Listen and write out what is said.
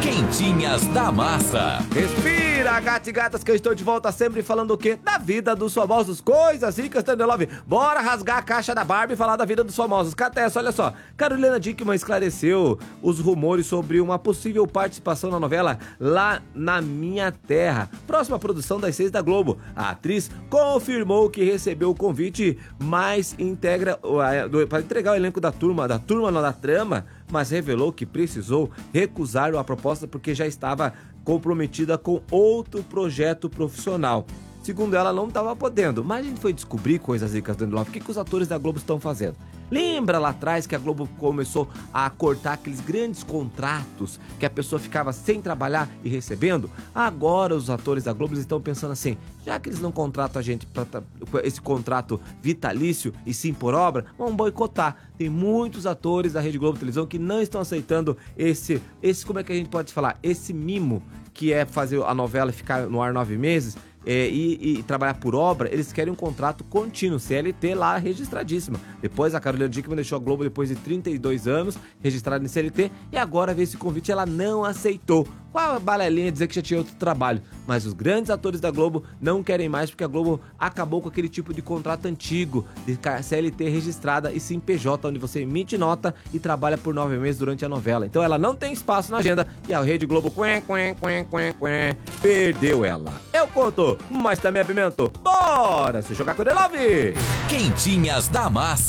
Quentinhas da Massa. Respira, gato e gatas, que eu estou de volta sempre falando o quê? Da vida dos famosos, coisas ricas, Tandelove. Bora rasgar a caixa da Barbie e falar da vida dos famosos. Catessa, olha só. Carolina Dickmann esclareceu os rumores sobre uma possível participação na novela Lá na Minha Terra, próxima produção das 6 da Globo. A atriz confirmou que recebeu o convite, mas para entregar o elenco da turma não da trama, mas revelou que precisou recusar a proposta porque já estava comprometida com outro projeto profissional. Segundo ela, não estava podendo, mas a gente foi descobrir coisas ricas do Love. O que os atores da Globo estão fazendo? Lembra lá atrás que a Globo começou a cortar aqueles grandes contratos que a pessoa ficava sem trabalhar e recebendo? Agora os atores da Globo estão pensando assim, já que eles não contratam a gente para esse contrato vitalício e sim por obra, vamos boicotar. Tem muitos atores da Rede Globo Televisão que não estão aceitando esse como é que a gente pode falar? Esse mimo que é fazer a novela ficar no ar 9 meses, e trabalhar por obra. Eles querem um contrato contínuo, CLT lá registradíssima. Depois a Carolina Dickmann deixou a Globo depois de 32 anos, registrada em CLT, e agora veio esse convite, ela não aceitou. Qual a balelinha dizer que já tinha outro trabalho? Mas os grandes atores da Globo não querem mais, porque a Globo acabou com aquele tipo de contrato antigo, de CLT registrada e sim PJ, onde você emite nota e trabalha por 9 meses durante a novela. Então ela não tem espaço na agenda, e a Rede Globo perdeu ela. Eu conto, mas também apimentou. Bora se jogar com o Delove! Quentinhas da Massa.